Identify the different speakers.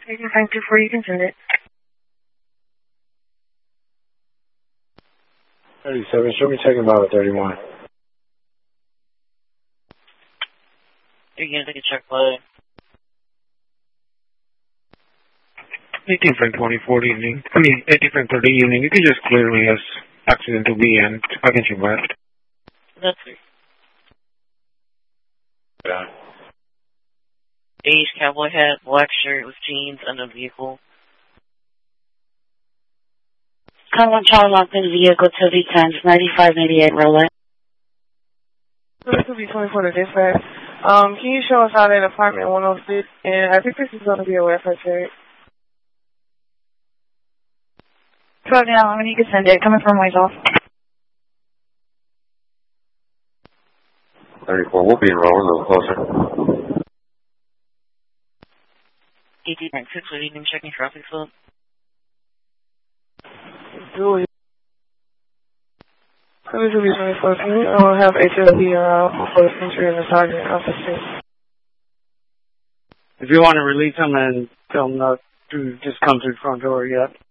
Speaker 1: You can find 240, you can send it.
Speaker 2: 37, show me taking about a 31.
Speaker 3: You're going to take a check play.
Speaker 4: 18 frame 2040 evening. 18 frame 30 evening. You can just clear me as accidental B and I can check left.
Speaker 3: That's it.
Speaker 2: Yeah.
Speaker 3: Beige cowboy hat, black shirt with jeans, unknown vehicle.
Speaker 1: Come Charlie locked in the vehicle to V10, 9588 Rolex.
Speaker 5: This will be 24 to dispatch. Can you show us out at apartment 106? And I think this is going to be a welfare check.
Speaker 1: 12 now, when you can send it. Coming from ways off.
Speaker 2: 34, we'll be enrolling a little closer.
Speaker 3: 18.6, what evening checking traffic flow?
Speaker 5: Julie. This will be 24. Can you have HLP around for the century and the sergeant officer?
Speaker 4: If you want to release them and tell them not to just come through the front door yet.